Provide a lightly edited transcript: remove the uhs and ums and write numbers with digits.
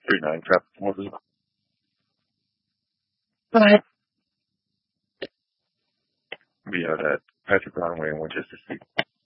3-9 trap performance. But we have that Patrick Conway and Winchester State.